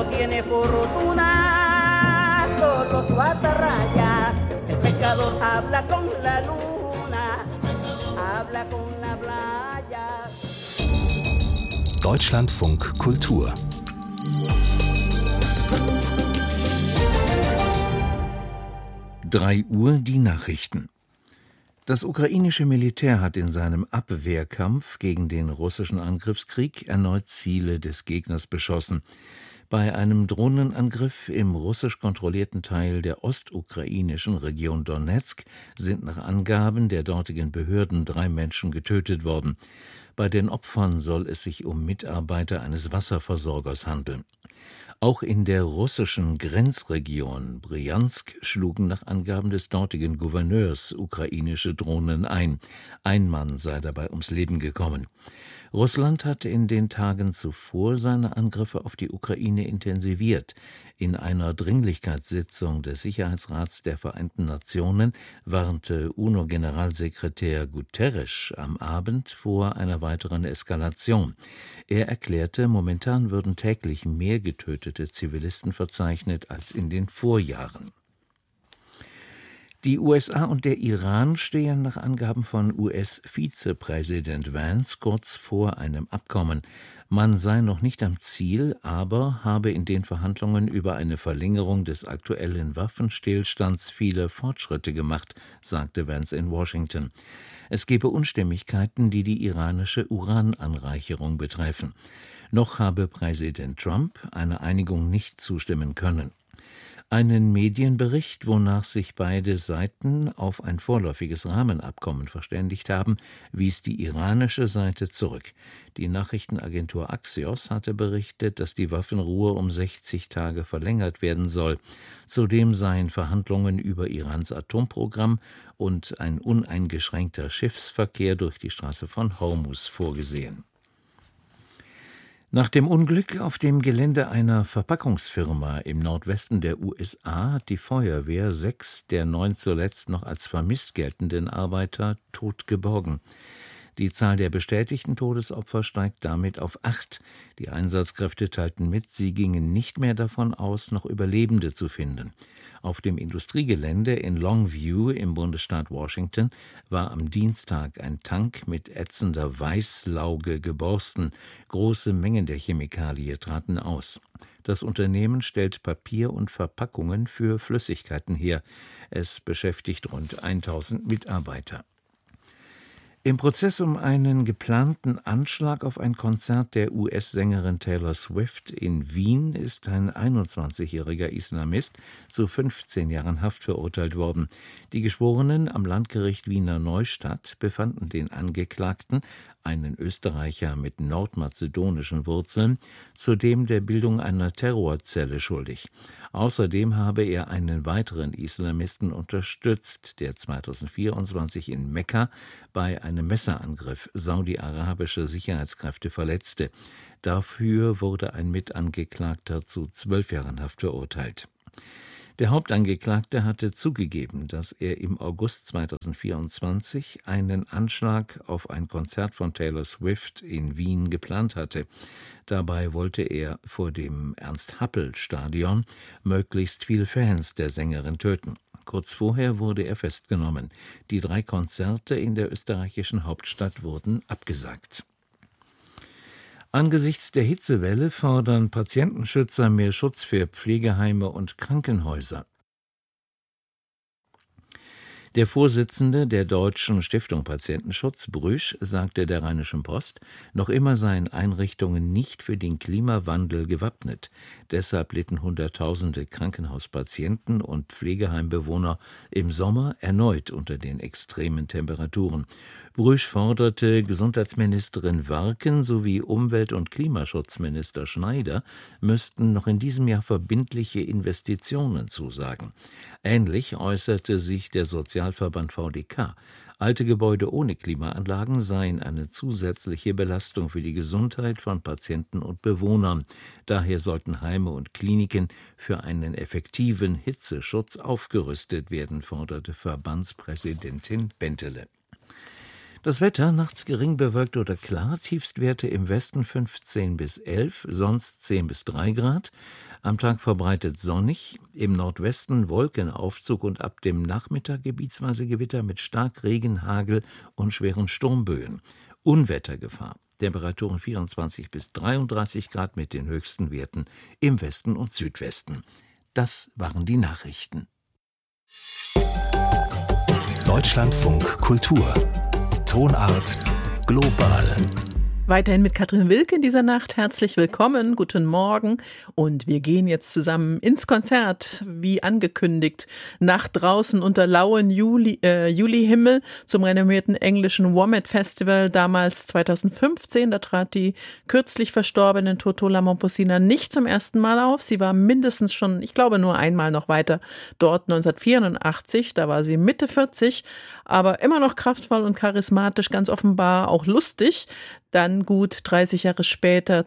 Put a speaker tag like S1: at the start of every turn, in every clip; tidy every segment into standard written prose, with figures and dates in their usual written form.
S1: tiene fortuna, solo su atarraya. El pescador habla con la luna, habla con la playa.
S2: Deutschlandfunk Kultur. Drei Uhr die Nachrichten. Das ukrainische Militär hat in seinem Abwehrkampf gegen den russischen Angriffskrieg erneut Ziele des Gegners beschossen. Bei einem Drohnenangriff im russisch kontrollierten Teil der ostukrainischen Region Donezk sind nach Angaben der dortigen Behörden 3 Menschen getötet worden. Bei den Opfern soll es sich um Mitarbeiter eines Wasserversorgers handeln. Auch in der russischen Grenzregion Bryansk schlugen nach Angaben des dortigen Gouverneurs ukrainische Drohnen ein. Ein Mann sei dabei ums Leben gekommen. Russland hat in den Tagen zuvor seine Angriffe auf die Ukraine intensiviert. In einer Dringlichkeitssitzung des Sicherheitsrats der Vereinten Nationen warnte UNO-Generalsekretär Guterres am Abend vor einer weiteren Eskalation. Er erklärte, momentan würden täglich mehr getötete Zivilisten verzeichnet als in den Vorjahren. Die USA und der Iran stehen nach Angaben von US-Vizepräsident Vance kurz vor einem Abkommen. Man sei noch nicht am Ziel, aber habe in den Verhandlungen über eine Verlängerung des aktuellen Waffenstillstands viele Fortschritte gemacht, sagte Vance in Washington. Es gebe Unstimmigkeiten, die die iranische Urananreicherung betreffen. Noch habe Präsident Trump einer Einigung nicht zustimmen können. Einen Medienbericht, wonach sich beide Seiten auf ein vorläufiges Rahmenabkommen verständigt haben, wies die iranische Seite zurück. Die Nachrichtenagentur Axios hatte berichtet, dass die Waffenruhe um 60 Tage verlängert werden soll. Zudem seien Verhandlungen über Irans Atomprogramm und ein uneingeschränkter Schiffsverkehr durch die Straße von Hormuz vorgesehen. Nach dem Unglück auf dem Gelände einer Verpackungsfirma im Nordwesten der USA hat die Feuerwehr 6 der 9 zuletzt noch als vermisst geltenden Arbeiter tot geborgen. Die Zahl der bestätigten Todesopfer steigt damit auf 8. Die Einsatzkräfte teilten mit, sie gingen nicht mehr davon aus, noch Überlebende zu finden. Auf dem Industriegelände in Longview im Bundesstaat Washington war am Dienstag ein Tank mit ätzender Weißlauge geborsten. Große Mengen der Chemikalie traten aus. Das Unternehmen stellt Papier und Verpackungen für Flüssigkeiten her. Es beschäftigt rund 1000 Mitarbeiter. Im Prozess um einen geplanten Anschlag auf ein Konzert der US-Sängerin Taylor Swift in Wien ist ein 21-jähriger Islamist zu 15 Jahren Haft verurteilt worden. Die Geschworenen am Landgericht Wiener Neustadt befanden den Angeklagten, einen Österreicher mit nordmazedonischen Wurzeln, zudem der Bildung einer Terrorzelle schuldig. Außerdem habe er einen weiteren Islamisten unterstützt, der 2024 in Mekka bei einem Messerangriff saudi-arabische Sicherheitskräfte verletzte. Dafür wurde ein Mitangeklagter zu 12 Jahren Haft verurteilt. Der Hauptangeklagte hatte zugegeben, dass er im August 2024 einen Anschlag auf ein Konzert von Taylor Swift in Wien geplant hatte. Dabei wollte er vor dem Ernst-Happel-Stadion möglichst viele Fans der Sängerin töten. Kurz vorher wurde er festgenommen. Die 3 Konzerte in der österreichischen Hauptstadt wurden abgesagt. Angesichts der Hitzewelle fordern Patientenschützer mehr Schutz für Pflegeheime und Krankenhäuser. Der Vorsitzende der Deutschen Stiftung Patientenschutz, Brüsch, sagte der Rheinischen Post, noch immer seien Einrichtungen nicht für den Klimawandel gewappnet. Deshalb litten Hunderttausende Krankenhauspatienten und Pflegeheimbewohner im Sommer erneut unter den extremen Temperaturen. Brüsch forderte Gesundheitsministerin Warken sowie Umwelt- und Klimaschutzminister Schneider müssten noch in diesem Jahr verbindliche Investitionen zusagen. Ähnlich äußerte sich der Sozialverband VDK. Alte Gebäude ohne Klimaanlagen seien eine zusätzliche Belastung für die Gesundheit von Patienten und Bewohnern. Daher sollten Heime und Kliniken für einen effektiven Hitzeschutz aufgerüstet werden, forderte Verbandspräsidentin Bentele. Das Wetter, nachts gering bewölkt oder klar, Tiefstwerte im Westen 15 bis 11, sonst 10 bis 3 Grad. Am Tag verbreitet sonnig, im Nordwesten Wolkenaufzug und ab dem Nachmittag gebietsweise Gewitter mit Starkregen, Hagel und schweren Sturmböen. Unwettergefahr. Temperaturen 24 bis 33 Grad mit den höchsten Werten im Westen und Südwesten. Das waren die Nachrichten.
S3: Deutschlandfunk Kultur. Tonart global.
S4: Weiterhin mit Katrin Wilke in dieser Nacht. Herzlich willkommen, guten Morgen. Und wir gehen jetzt zusammen ins Konzert, wie angekündigt, nach draußen unter lauen Julihimmel zum renommierten englischen Wombat Festival, damals 2015. Da trat die kürzlich verstorbene Totola Momposina nicht zum ersten Mal auf. Sie war mindestens schon, ich glaube, nur einmal noch weiter dort 1984. Da war sie Mitte 40, aber immer noch kraftvoll und charismatisch, ganz offenbar auch lustig. Dann gut 30 Jahre später,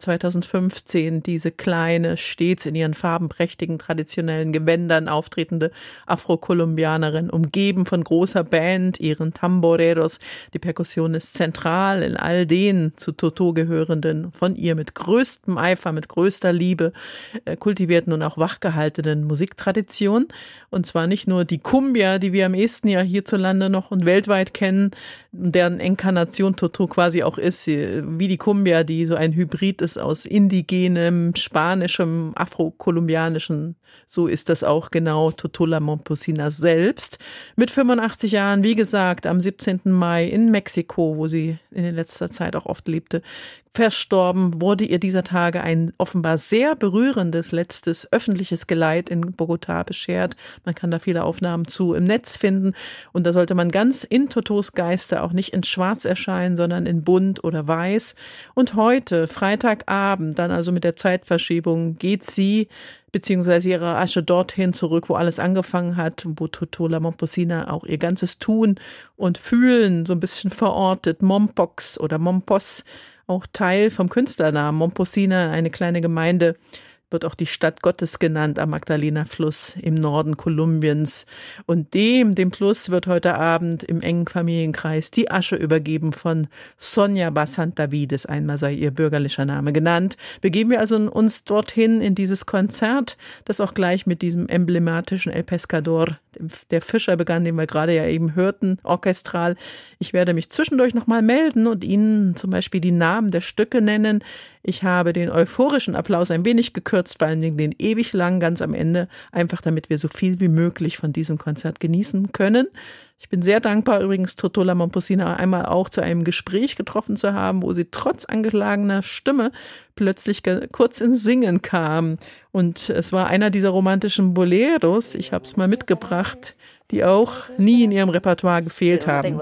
S4: 2015, diese kleine, stets in ihren farbenprächtigen traditionellen Gewändern auftretende Afro-Kolumbianerin, umgeben von großer Band, ihren Tamboreros. Die Perkussion ist zentral in all den zu Toto gehörenden, von ihr mit größtem Eifer, mit größter Liebe kultivierten und auch wachgehaltenen Musiktradition. Und zwar nicht nur die Cumbia, die wir am ehesten ja hierzulande noch und weltweit kennen, deren Inkarnation Toto quasi auch ist, wie die Cumbia, die so ein Hybrid ist aus indigenem, spanischem, afro-kolumbianischen. So ist das auch genau Totola Momposina selbst. Mit 85 Jahren, wie gesagt, am 17. Mai in Mexiko, wo sie in letzter Zeit auch oft lebte, verstorben, wurde ihr dieser Tage ein offenbar sehr berührendes letztes öffentliches Geleit in Bogotá beschert. Man kann da viele Aufnahmen zu im Netz finden und da sollte man ganz in Totos Geiste auch nicht in schwarz erscheinen, sondern in bunt oder weiß. Und heute, Freitagabend, dann also mit der Zeitverschiebung, geht sie beziehungsweise ihre Asche dorthin zurück, wo alles angefangen hat, wo Totola Momposina auch ihr ganzes Tun und Fühlen so ein bisschen verortet. Mompox oder Mompos, auch Teil vom Künstlernamen Momposina, eine kleine Gemeinde, wird auch die Stadt Gottes genannt am Magdalena-Fluss im Norden Kolumbiens. Und dem Fluss wird heute Abend im engen Familienkreis die Asche übergeben von Sonia Basantavides, einmal sei ihr bürgerlicher Name genannt. Begeben wir also uns dorthin in dieses Konzert, das auch gleich mit diesem emblematischen El Pescador, der Fischer, begann, den wir gerade ja eben hörten, orchestral. Ich werde mich zwischendurch nochmal melden und Ihnen zum Beispiel die Namen der Stücke nennen. Ich habe den euphorischen Applaus ein wenig gekürzt, vor allem den ewig lang ganz am Ende, einfach damit wir so viel wie möglich von diesem Konzert genießen können. Ich bin sehr dankbar, übrigens Totola Momposina einmal auch zu einem Gespräch getroffen zu haben, wo sie trotz angeschlagener Stimme plötzlich kurz ins Singen kam. Und es war einer dieser romantischen Boleros, ich habe es mal mitgebracht, die auch nie in ihrem Repertoire gefehlt haben.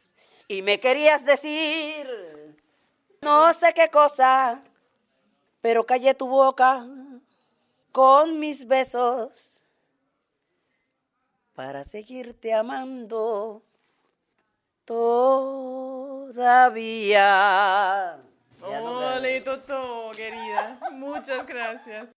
S1: Y me querías decir, no sé qué cosa, pero callé tu boca con mis besos para seguirte amando todavía.
S4: Ole, Toto, querida. Muchas gracias.